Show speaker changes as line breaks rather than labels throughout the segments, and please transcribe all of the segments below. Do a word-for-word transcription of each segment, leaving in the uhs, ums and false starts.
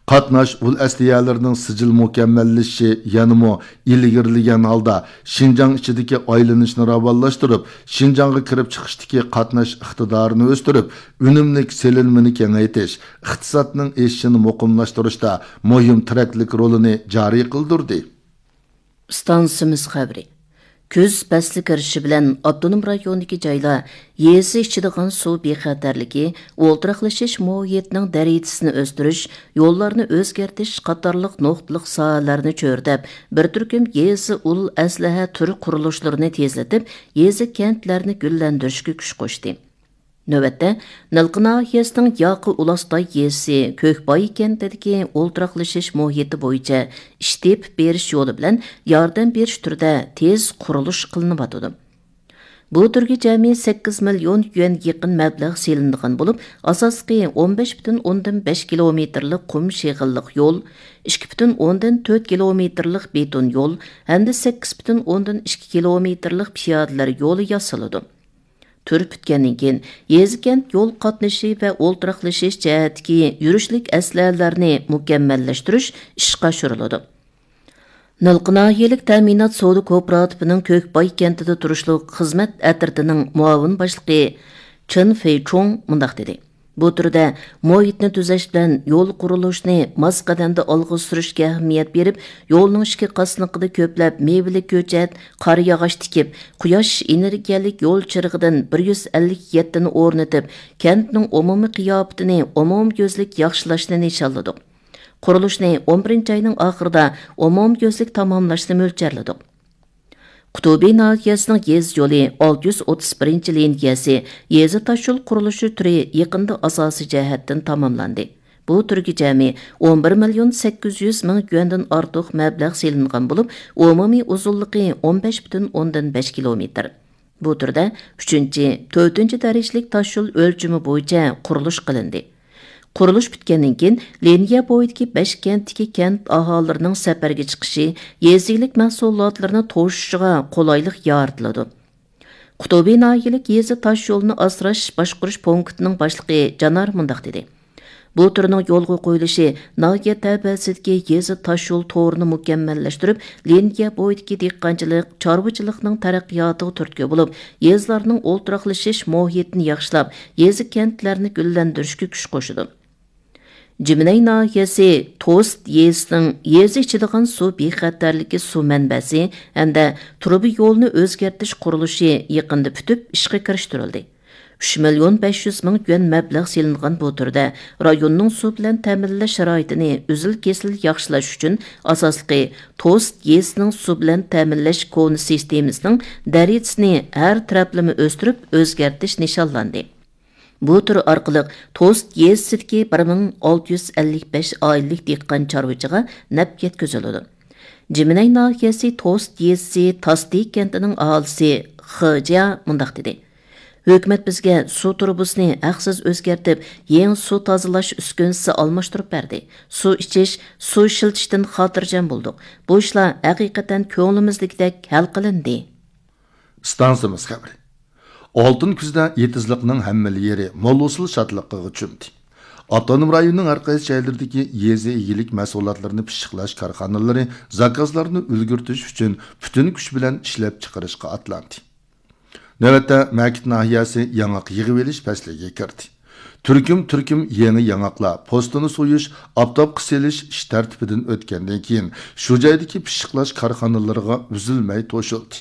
Qatnash ul asliyalarning sijil mukammallashishi yanimo ilgirlagan holda Şinjan ichidagi aylanishni ravonlashtirib, Şinjanga kirib chiqishdagi qatnash iqtidorini o'stirib, unumlik selinmani kengaytirish, iqtisodning o'sishini muqimlashtirishda muhim tiraklik rolini joriy qildirdi.
Stansimiz xabari. Көз пәслі кіріші білән Абдуным районындагы жайлар есі ішчідіған су бейхатарлығы, олтырақлышыш мұхитінің дәрежесін өстіріш, yollarını өзгертіш қатарлық ноқтылық сағаларını чөрдәп, бір түркім есі ұл әсләһә түрі құрылышларını тезлетіп, есі kentlәрні гүлләндірішкі күш қошты. Növətdə, Nalqına Yesinin Yaqı Ulastay Yesi, Kökbay kentidagi o'ltiraqlashish muhiti bo'yicha ishtep berish yo'li bilan yordam berish turida tez qurilish qilinib. Bu turga jami sakkiz million yuan yaqin mablag' selingan bo'lib, asosqi o'n besh butun o'ndan besh kilometrlik qum shig'illiq yo'l, ikki butun o'ndan to'rt kilometrlik beton yo'l hamda sakkiz butun o'ndan ikki kilometrlik piyodalar yo'li yasaladi. Türk bitgandan keyin yezikent yo'l qatnashi va o'ltiraqlashish jihatdagi yurishlik aslarlarni mukammallashtirish ishga oshiriladi. Nalqinayelik ta'minot savdo kooperativining Kökbay kentida turishlik xizmat atirtining muavin boshlig'i Chen Feichong mundaq dedi. Bu turda muhitni tuzash bilan yo'l qurilishini mos qadamda olg'a surishga ahamiyat berib, yo'lning ichki qasniqida ko'plab mevali ko'chat, qor yog'och tikib, quyosh energiyalik yo'l chirig'idan bir yuz ellik yetti ni o'rnatib, kentning umumiy qiyofatini umumko'zlik yaxshilashni nishonladik. Qurilishni o'n birinchi oyning oxirida umumko'zlik tamomlashni mo'ljalladik. Qutubi nahiyasining yez yo'li olti yuz o'ttiz birinchi liniyasi yezi tashul qurilishi turi yaqinda asosiy jihatdan tamomlandi. Bu turga jami o'n bir million sakkiz yuz ming yuandan ortiq mablag' selingan bo'lib, umumiy uzunligi o'n besh butun o'ndan besh kilometr. Bu turda uchinchi, to'rtinchi darajalik tashul o'lchami bo'yicha qurilish qilindi. Qurilish bitgandan keyin liniya bo'yidagi besh kentdagi kent aholilarining safarga chiqishi, yezilik mahsulotlarini to'shishiga qulaylik yaratiladi. Qutubi nahiyalik yezi tosh yo'lini asrash boshqarish punktining boshlig'i Janar mundaq dedi. Bu turning yo'lga qo'yilishi nahiya tabasidagi yezi tosh yo'l to'rini mukammallashtirib, liniya bo'yidagi dehqonchilik, chorvachilikning taraqqiyotiga turtki bo'lib, yezlarning o'ltiraqlashish muhitini yaxshilab, yezi kentlarni gullantirishga kuch qo'shadi. Jiminay nahiyasi Tost yesining yezi ichadigan suv bexatarligi suv manbasi hamda trubi yo'lni o'zgartirish qurilishi yaqinda bitib ishga kirishtirildi. uch million besh yuz ming yuan mablag' selingan bu turda rayonning suv bilan ta'minlash sharoitini uzil-kesil yaxshilash uchun asosli Tost yesining suv bilan ta'minlash koni sistemasining darajasini har taraflama o'stirib o'zgartirish nishonlandi. Bu tur orqali Tost yesidagi bir ming olti yuz ellik besh oilalik dehqon chorvachiga naf yetkaziladi. Jiminay nahiyasi Tost yesi Tasti kentining aholisi Xija mundaq dedi. Hökumət bizga suv turbusini haqsiz o'zgartib, yangi suv tozalash uskunasi almashtirib berdi. Suv ichish, suv ishlatishdan xotirjam bo'ldik. Bu ishlar haqiqatan ko'nglimizlikdek hal qilindi.
Stansimiz xabari. Oltin kuzda yetizlikning hamma yeri mo'l-usul shodliqqa cho'mdi. Avtonom rayonning har qaysi joylardagi yezi egilik mahsulotlarini pishiqlash korxonalari zakazlarni ulgurtish uchun butun kuch bilan ishlab chiqarishga atlandi. Navbatda Makit nahiyasi yangaq yig'ib olish fasliga kirdi. Turkum turkum yangi yangaqlar postini so'yish, aptob qisilish ish tartibidan o'tgandan keyin shu joydagi pishiqlash korxonalariga uzilmay to'shildi.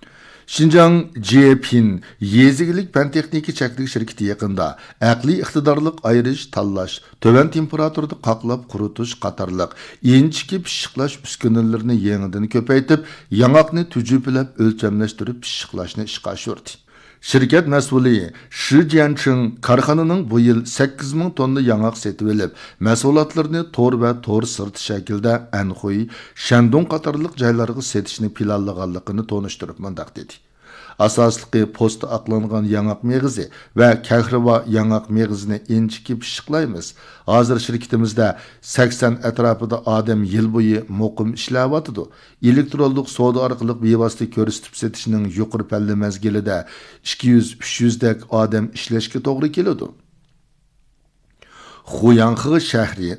Şinjan Jepin yezigilik fan texniki chaklik shirkati yaqinda aqliy iqtidorlik ayirish, tanlash, to'van temperaturada qaqlab quritish qatorliq inchiki pishiqlash uskunalarini yangidan ko'paytib, yangaqni tujuplab o'lchamlashtirib pishiqlashni ishga oshirdi. Şirket mas'uli Shi Jiancheng korxonaning bu yil sakkiz ming tonna yangaq setib olib, mahsulotlarni to'r va to'r sirti shaklda Anxuy, Shandong qatorliq joylarga setishni planlaganligini tonishtirib mundaq dedi. Asosliqi posta aqlangan yangaq meg'izi va Kahriva yangaq meg'izini inchiki pishiqlaymiz. Hozir shirkatimizda sakson atrofida odam yil bo'yi muqim ishlayotdi. Elektronlik savdo orqali bevosita ko'rsatib setishning yuqori palla mezgilida ikki yuz uch yuz dak odam ishlashga to'g'ri keladi. Xuyanxi shahri